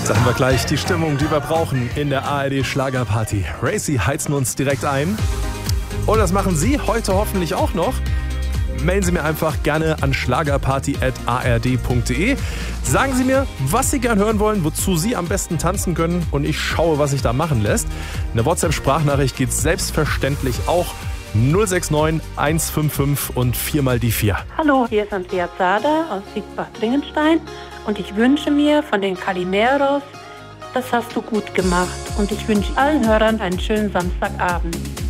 Da haben wir gleich die Stimmung, die wir brauchen in der ARD Schlagerparty. Racy heizen uns direkt ein. Und das machen Sie heute hoffentlich auch noch. Melden Sie mir einfach gerne an schlagerparty@ard.de. Sagen Sie mir, was Sie gern hören wollen, wozu Sie am besten tanzen können und ich schaue, was sich da machen lässt. Eine WhatsApp-Sprachnachricht geht selbstverständlich auch. 069 155 und 4 mal die 4. Hallo, hier ist Andrea Zader aus Siegbach-Dringenstein und ich wünsche mir von den Calimeros, das hast du gut gemacht und ich wünsche allen Hörern einen schönen Samstagabend.